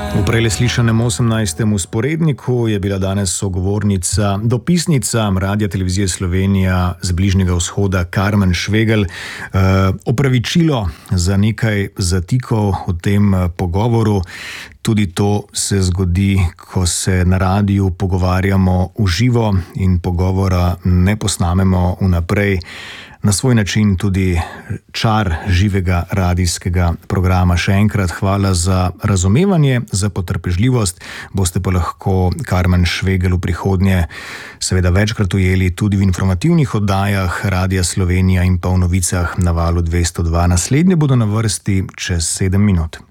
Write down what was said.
V prejle slišanem 18. vzporedniku je bila danes sogovornica, dopisnica Radia Televizije Slovenija z Bližnjega vzhoda Karmen Švegelj. Opravičilo za nekaj zatikov v tem pogovoru. Tudi to se zgodi, ko se na radiju pogovarjamo v živo in pogovora ne posnamemo vnaprej. Na svoj način tudi čar živega radijskega programa. Še enkrat hvala za razumevanje, za potrpežljivost. Boste pa lahko Karmen Švegelj v prihodnje seveda večkrat ujeli tudi v informativnih oddajah Radia Slovenija in pa v novicah na Valu 202. Naslednje bodo na vrsti čez 7 minut.